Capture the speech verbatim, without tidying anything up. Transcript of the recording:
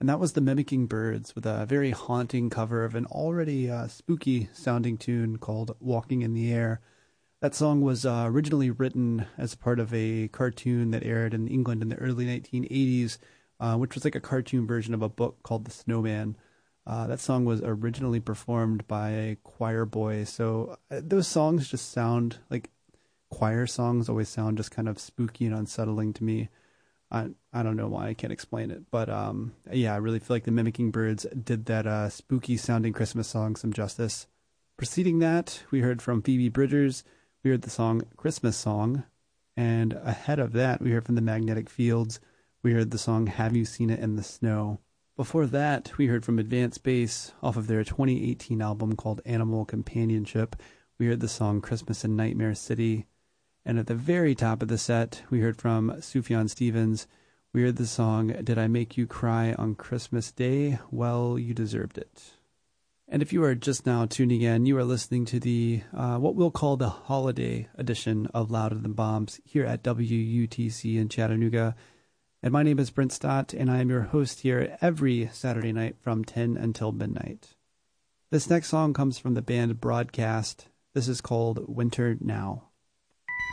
And that was the Mimicking Birds with a very haunting cover of an already uh, spooky sounding tune called Walking in the Air. That song was uh, originally written as part of a cartoon that aired in England in the early nineteen eighties, uh, which was like a cartoon version of a book called The Snowman. Uh, that song was originally performed by a choir boy. So uh, those songs just sound like choir songs always sound just kind of spooky and unsettling to me. I I don't know why, I can't explain it, but um yeah, I really feel like the Mimicking Birds did that uh, spooky sounding Christmas song some justice. Preceding that, we heard from Phoebe Bridgers. We heard the song Christmas Song, and ahead of that, we heard from the Magnetic Fields. We heard the song Have You Seen It in the Snow. Before that, we heard from Advanced Bass off of their twenty eighteen album called Animal Companionship. We heard the song Christmas in Nightmare City. And at the very top of the set, we heard from Sufjan Stevens. We heard the song, Did I Make You Cry on Christmas Day? Well, you deserved it. And if you are just now tuning in, you are listening to the, uh, what we'll call the holiday edition of Louder Than Bombs here at W U T C in Chattanooga. And my name is Brent Stott, and I am your host here every Saturday night from ten until midnight. This next song comes from the band Broadcast. This is called Winter Now.